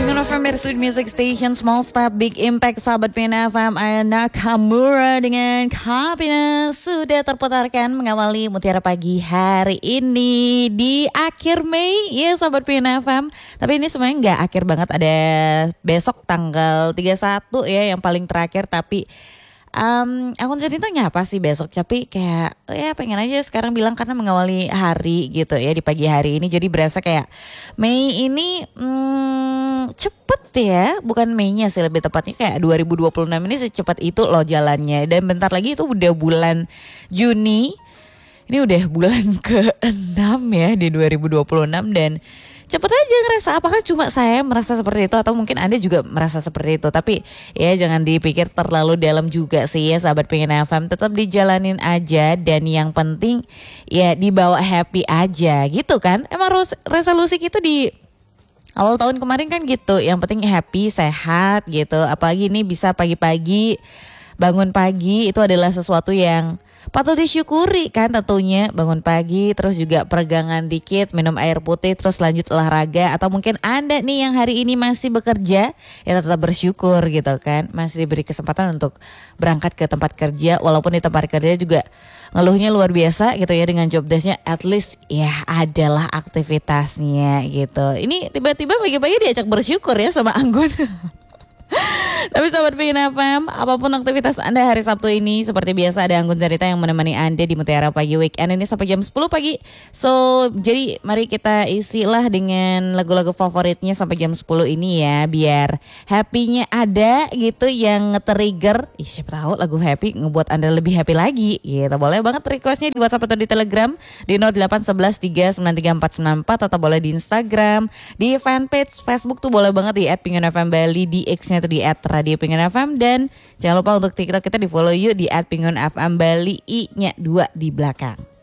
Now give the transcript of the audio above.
Pengen FM Sweet Music Station, Small Step Big Impact. Sahabat Pengen FM, Aya Nakamura dengan Happiness sudah terputarkan mengawali Mutiara Pagi hari ini di akhir Mei ya sahabat Pengen FM. Tapi ini sebenarnya nggak akhir banget, ada besok tanggal 31 ya yang paling terakhir. Tapi aku ceritanya apa sih besok, tapi kayak ya pengen aja sekarang bilang karena mengawali hari gitu ya di pagi hari ini. Jadi berasa kayak Mei ini cepet ya, bukan Mei-nya sih lebih tepatnya, kayak 2026 ini secepat itu loh jalannya. Dan bentar lagi itu udah bulan Juni, ini udah bulan ke-6 ya di 2026 dan cepet aja ngerasa. Apakah cuma saya merasa seperti itu atau mungkin Anda juga merasa seperti itu? Tapi ya jangan dipikir terlalu dalam juga sih ya sahabat Pengen FM. Tetap dijalanin aja dan yang penting ya dibawa happy aja gitu kan. Emang resolusi kita di awal tahun kemarin kan gitu. Yang penting happy, sehat gitu. Apalagi ini bisa pagi-pagi, bangun pagi itu adalah sesuatu yang patut disyukuri kan tentunya. Bangun pagi terus juga peregangan dikit, minum air putih, terus lanjut olahraga. Atau mungkin Anda nih yang hari ini masih bekerja, ya tetap bersyukur gitu kan. Masih diberi kesempatan untuk berangkat ke tempat kerja, walaupun di tempat kerja juga ngeluhnya luar biasa gitu ya dengan job desk-nya. At least ya adalah aktivitasnya gitu. Ini tiba-tiba pagi-pagi diajak bersyukur ya sama Anggun. Tapi sahabat Pengen FM, apapun aktivitas Anda hari Sabtu ini, seperti biasa ada Anggun Cerita yang menemani Anda di Mutiara Pagi Weekend ini sampai jam 10 pagi. So, jadi mari kita isilah dengan lagu-lagu favoritnya sampai jam 10 ini ya, biar happy-nya ada gitu yang nge-trigger. Siapa tahu lagu happy ngebuat Anda lebih happy lagi gitu. Boleh banget requestnya di WhatsApp atau di Telegram di 08113934494 atau boleh di Instagram, di fanpage Facebook tuh boleh banget di @pengenfm Bali, di X-nya tuh di @radio Pengen FM, dan jangan lupa untuk TikTok kita di follow yuk di @pengenfm Bali, i-nya 2 di belakang.